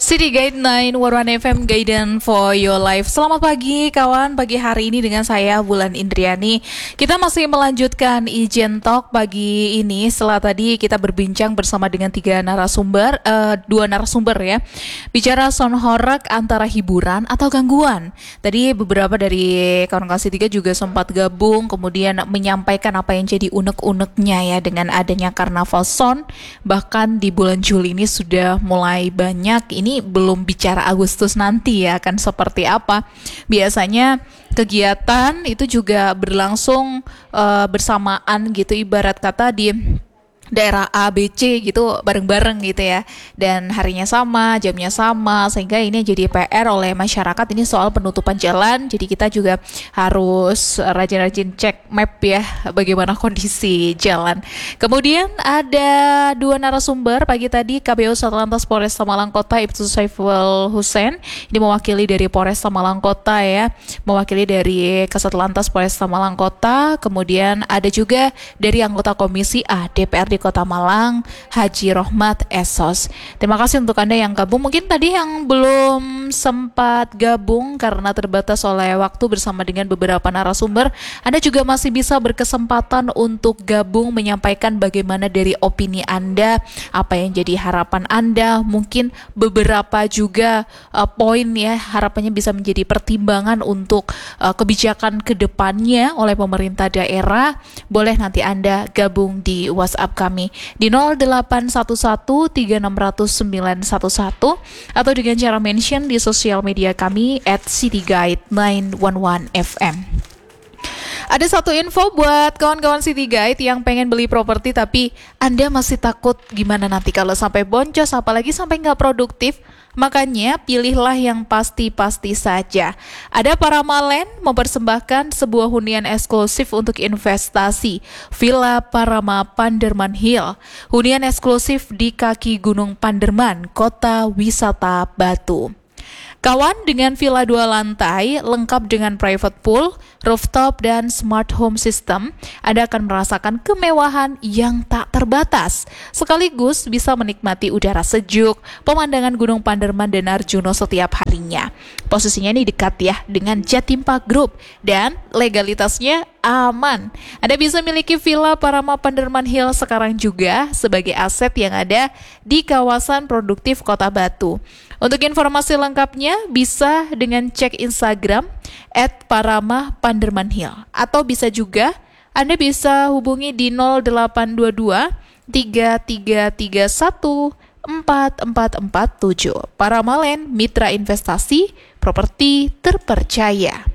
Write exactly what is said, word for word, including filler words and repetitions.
City Guide sembilan satu satu F M Guidance for your life. Selamat pagi kawan, pagi hari ini dengan saya Wulan Indriani. Kita masih melanjutkan Ijen Talk pagi ini. Setelah tadi kita berbincang bersama dengan tiga narasumber, uh, dua narasumber ya. Bicara sound horror antara hiburan atau gangguan. Tadi beberapa dari kawan-kawan City Guide juga sempat gabung, kemudian menyampaikan apa yang jadi unek-uneknya ya dengan adanya Carnaval Sound. Bahkan di bulan Juli ini sudah mulai banyak. Ini belum bicara Agustus nanti ya akan seperti apa. Biasanya kegiatan itu juga berlangsung uh, bersamaan gitu, ibarat kata di daerah A, B, C gitu bareng-bareng gitu ya, dan harinya sama, jamnya sama, sehingga ini jadi P R oleh masyarakat ini soal penutupan jalan. Jadi kita juga harus rajin-rajin cek map ya bagaimana kondisi jalan. Kemudian ada dua narasumber pagi tadi, K B O Satlantas Polresta Malang Kota Ibtu Saiful Hussein, ini mewakili dari Polresta Malang Kota ya, mewakili dari Kasatlantas Polresta Malang Kota. Kemudian ada juga dari anggota Komisi A D P R D Kota Malang, Haji Rohmat Esos. Terima kasih untuk Anda yang gabung. Mungkin tadi yang belum sempat gabung karena terbatas oleh waktu bersama dengan beberapa narasumber, Anda juga masih bisa berkesempatan untuk gabung menyampaikan bagaimana dari opini Anda, apa yang jadi harapan Anda. Mungkin beberapa juga uh, poin ya, harapannya bisa menjadi pertimbangan untuk uh, kebijakan kedepannya oleh pemerintah daerah. Boleh nanti Anda gabung di WhatsApp kami kami di nol delapan satu satu tiga enam nol nol sembilan satu satu atau dengan cara mention di sosial media kami at City Guide sembilan satu satu F M. Ada satu info buat kawan-kawan City Guide yang pengen beli properti tapi Anda masih takut gimana nanti kalau sampai boncos, apalagi sampai nggak produktif. Makanya pilihlah yang pasti-pasti saja. Ada Parama Land mempersembahkan sebuah hunian eksklusif untuk investasi, Villa Parama Panderman Hill. Hunian eksklusif di kaki Gunung Panderman, Kota Wisata Batu. Kawan, dengan villa dua lantai, lengkap dengan private pool, rooftop, dan smart home system, Anda akan merasakan kemewahan yang tak terbatas. Sekaligus bisa menikmati udara sejuk, pemandangan Gunung Panderman dan Arjuno setiap harinya. Posisinya ini dekat ya dengan Jatim Park Group, dan legalitasnya aman. Anda bisa miliki Villa Parama Panderman Hill sekarang juga sebagai aset yang ada di kawasan produktif Kota Batu. Untuk informasi lengkapnya bisa dengan cek Instagram at Parama Panderman Hill, atau bisa juga Anda bisa hubungi di nol delapan dua dua tiga tiga tiga satu empat empat empat tujuh. Parama Land, mitra investasi properti terpercaya.